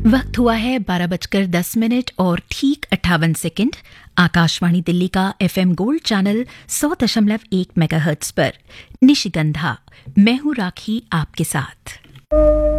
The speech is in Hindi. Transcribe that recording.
वक्त हुआ है 12:10 और ठीक 58 सेकंड। आकाशवाणी दिल्ली का FM गोल्ड चैनल 100.1 मेगाहर्ट्ज पर निशिगंधा। मैं हूं राखी आपके साथ।